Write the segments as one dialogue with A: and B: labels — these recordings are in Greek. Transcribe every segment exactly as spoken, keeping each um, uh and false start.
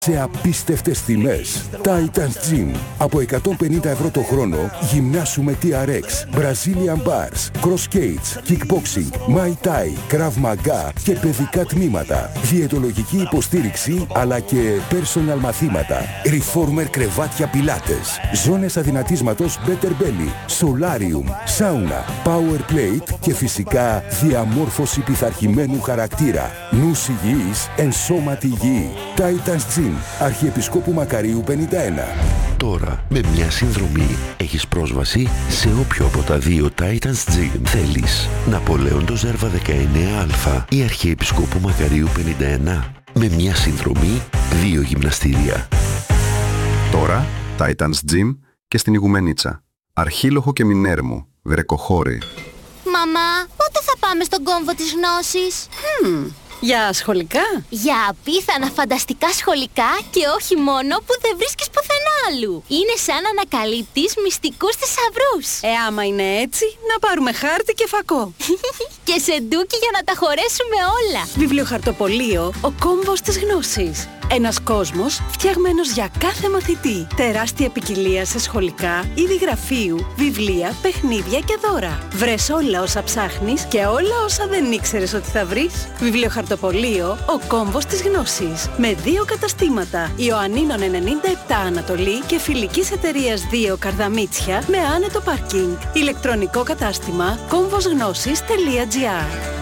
A: Σε απίστευτες τιμές. Titans Gym. Από εκατόν πενήντα ευρώ το χρόνο γυμνάσου με τι αρ εξ, Brazilian Bars, Cross Skates, Kickboxing, Muay Thai, Krav Maga και παιδικά τμήματα. Διαιτολογική υποστήριξη αλλά και personal μαθήματα. Reformer κρεβάτια πιλάτες. Ζώνες αδυνατίσματος Better Belly, Solarium, Sauna, Power Plate και φυσικά διαμόρφωση πειθαρχημένου χαρακτήρα. Νους υγιής, εν σώματι υγιή. Titans Gym. Αρχιεπισκόπου Μακαρίου πενήντα ένα.
B: Τώρα, με μια συνδρομή, έχεις πρόσβαση σε όποιο από τα δύο Titans Gym θέλεις. Ναπολέον το Ζέρβα δεκαεννέα α ή Αρχιεπισκόπου Μακαρίου πενήντα ένα. Με μια συνδρομή, δύο γυμναστήρια.
C: Τώρα, Titans Gym και στην Ιγουμενίτσα. Αρχίλοχο και Μινέρμου, Βρεκοχώρη.
D: Μαμά, πότε θα πάμε στον κόμβο της γνώσης?
E: Hmm. Για σχολικά?
D: Για απίθανα φανταστικά σχολικά και όχι μόνο που δεν βρίσκεις πουθενά άλλου. Είναι σαν να ανακαλύπτεις μυστικούς θησαυρούς.
E: Ε, άμα είναι έτσι, να πάρουμε χάρτη και φακό.
D: Και σεντούκι για να τα χωρέσουμε όλα.
E: Βιβλιοχαρτοπωλείο, ο κόμβος της γνώσης. Ένας κόσμος φτιαγμένος για κάθε μαθητή. Τεράστια ποικιλία σε σχολικά, είδη γραφείου, βιβλία, παιχνίδια και δώρα. Βρες όλα όσα ψάχνεις και όλα όσα δεν ήξερες ότι θα βρεις. Βιβλιοχαρτοπωλείο, ο κόμβος της γνώσης. Με δύο καταστήματα. Ιωαννίνων ενενήντα επτά Ανατολή και Φιλικής Εταιρείας δύο Καρδαμίτσια με άνετο πάρκινγκ. Ηλεκτρονικό κατάστημα κόμβοσγνώσης τελεία τζι άρ.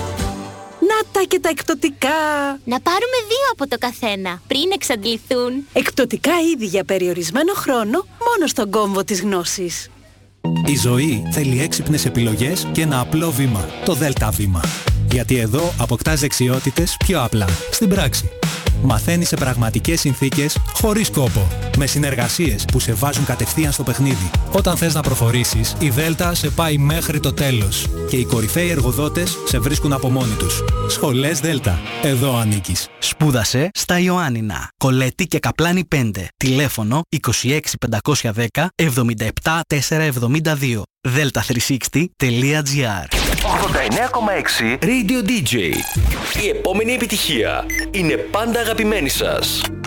E: Να τα και τα εκπτωτικά!
D: Να πάρουμε δύο από το καθένα, πριν εξαντληθούν.
E: Εκπτωτικά είδη για περιορισμένο χρόνο, μόνο στον κόμβο της γνώσης.
F: Η ζωή θέλει έξυπνες επιλογές και ένα απλό βήμα, το Δέλτα βήμα. Γιατί εδώ αποκτάς δεξιότητες πιο απλά, στην πράξη. Μαθαίνεις σε πραγματικές συνθήκες, χωρίς κόπο. Με συνεργασίες που σε βάζουν κατευθείαν στο παιχνίδι. Όταν θες να προχωρήσεις, η Δέλτα σε πάει μέχρι το τέλος. Και οι κορυφαίοι εργοδότες σε βρίσκουν από μόνοι τους. Σχολές Δέλτα. Εδώ ανήκεις.
G: Σπούδασε στα Ιωάννινα. Κολέτη και Καπλάνη πέντε. Τηλέφωνο είκοσι έξι πεντακόσια δέκα εβδομήντα επτά τετρακόσια εβδομήντα δύο. δέλτα τριακόσια εξήντα τελεία τζι άρ.
B: ογδόντα εννέα κόμμα έξι Radio ντι τζέι. Η επόμενη επιτυχία είναι πάντα αγαπημένη σας.